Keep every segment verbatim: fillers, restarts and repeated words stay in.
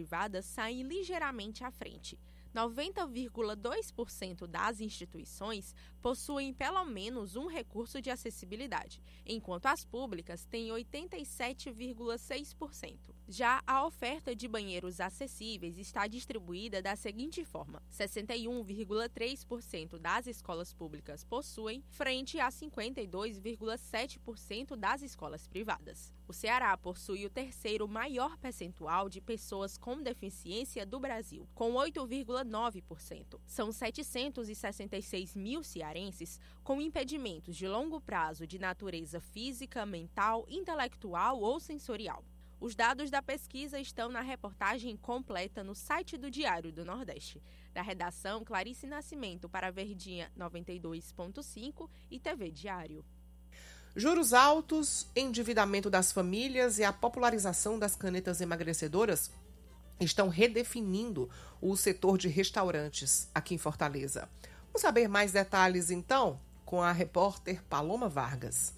privadas saem ligeiramente à frente. noventa vírgula dois por cento das instituições possuem pelo menos um recurso de acessibilidade, enquanto as públicas têm oitenta e sete vírgula seis por cento. Já a oferta de banheiros acessíveis está distribuída da seguinte forma: sessenta e um vírgula três por cento das escolas públicas possuem, frente a cinquenta e dois vírgula sete por cento das escolas privadas. O Ceará possui o terceiro maior percentual de pessoas com deficiência do Brasil, com oito vírgula nove por cento. São setecentos e sessenta e seis mil cearenses com impedimentos de longo prazo de natureza física, mental, intelectual ou sensorial. Os dados da pesquisa estão na reportagem completa no site do Diário do Nordeste. Da redação, Clarice Nascimento para Verdinha noventa e dois ponto cinco e T V Diário. Juros altos, endividamento das famílias e a popularização das canetas emagrecedoras estão redefinindo o setor de restaurantes aqui em Fortaleza. Vamos saber mais detalhes, então, com a repórter Paloma Vargas.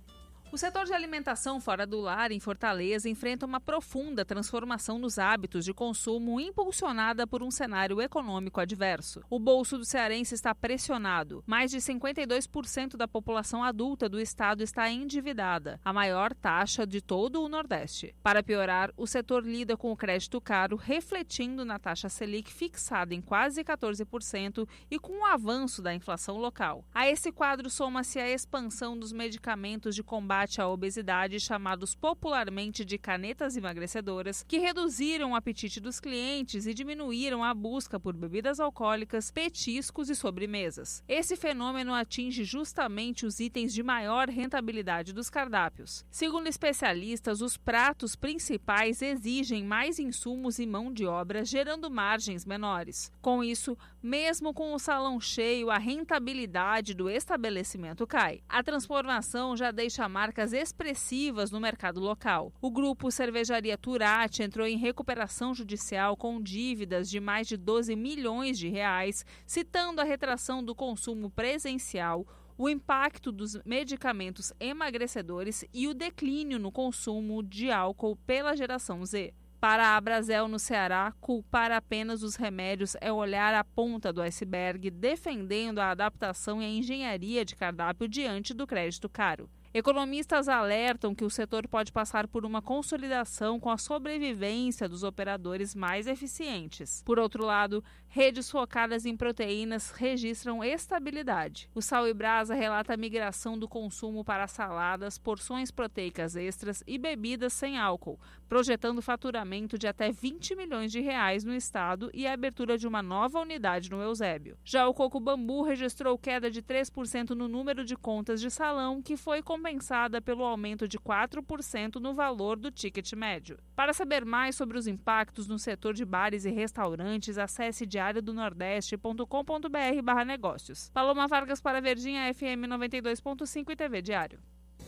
O setor de alimentação fora do lar em Fortaleza enfrenta uma profunda transformação nos hábitos de consumo impulsionada por um cenário econômico adverso. O bolso do cearense está pressionado. Mais de cinquenta e dois por cento da população adulta do estado está endividada, a maior taxa de todo o Nordeste. Para piorar, o setor lida com o crédito caro, refletindo na taxa Selic fixada em quase catorze por cento e com o avanço da inflação local. A esse quadro soma-se a expansão dos medicamentos de combate à obesidade, chamados popularmente de canetas emagrecedoras, que reduziram o apetite dos clientes e diminuíram a busca por bebidas alcoólicas, petiscos e sobremesas. Esse fenômeno atinge justamente os itens de maior rentabilidade dos cardápios. Segundo especialistas, os pratos principais exigem mais insumos e mão de obra, gerando margens menores. Com isso, mesmo com o salão cheio, a rentabilidade do estabelecimento cai. A transformação já deixa marcas expressivas no mercado local. O grupo Cervejaria Turati entrou em recuperação judicial com dívidas de mais de doze milhões de reais, citando a retração do consumo presencial, o impacto dos medicamentos emagrecedores e o declínio no consumo de álcool pela geração Z. Para a Abrazel no Ceará, culpar apenas os remédios é olhar a ponta do iceberg, defendendo a adaptação e a engenharia de cardápio diante do crédito caro. Economistas alertam que o setor pode passar por uma consolidação com a sobrevivência dos operadores mais eficientes. Por outro lado, redes focadas em proteínas registram estabilidade. O Sal e Brasa relata a migração do consumo para saladas, porções proteicas extras e bebidas sem álcool, projetando faturamento de até vinte milhões de reais no estado e a abertura de uma nova unidade no Eusébio. Já o Coco Bambu registrou queda de três por cento no número de contas de salão, que foi compensada pelo aumento de quatro por cento no valor do ticket médio. Para saber mais sobre os impactos no setor de bares e restaurantes, acesse diário do nordeste ponto com ponto br barra negócios. Paloma Vargas para Verdinha, F M noventa e dois ponto cinco e T V Diário.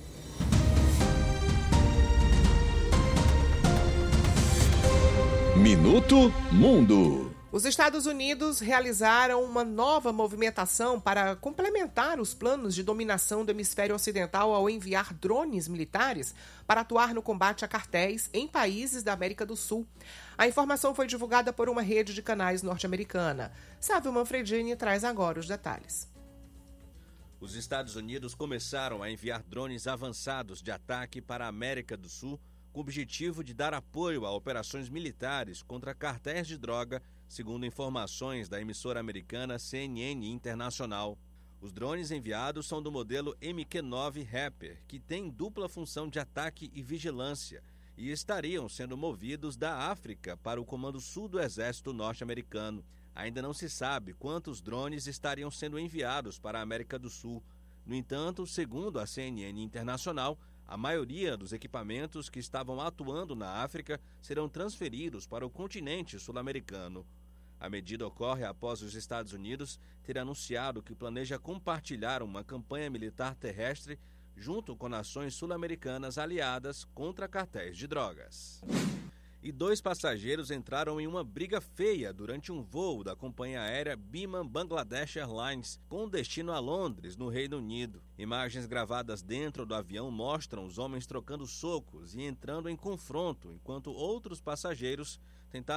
Minuto Mundo. Os Estados Unidos realizaram uma nova movimentação para complementar os planos de dominação do hemisfério ocidental ao enviar drones militares para atuar no combate a cartéis em países da América do Sul. A informação foi divulgada por uma rede de canais norte-americana. Sávio Manfredini traz agora os detalhes. Os Estados Unidos começaram a enviar drones avançados de ataque para a América do Sul com o objetivo de dar apoio a operações militares contra cartéis de droga, segundo informações da emissora americana C N N Internacional. Os drones enviados são do modelo M Q nove Raptor, que tem dupla função de ataque e vigilância, e estariam sendo movidos da África para o Comando Sul do Exército Norte-Americano. Ainda não se sabe quantos drones estariam sendo enviados para a América do Sul. No entanto, segundo a C N N Internacional, a maioria dos equipamentos que estavam atuando na África serão transferidos para o continente sul-americano. A medida ocorre após os Estados Unidos ter anunciado que planeja compartilhar uma campanha militar terrestre junto com nações sul-americanas aliadas contra cartéis de drogas. E dois passageiros entraram em uma briga feia durante um voo da companhia aérea Biman Bangladesh Airlines com destino a Londres, no Reino Unido. Imagens gravadas dentro do avião mostram os homens trocando socos e entrando em confronto, enquanto outros passageiros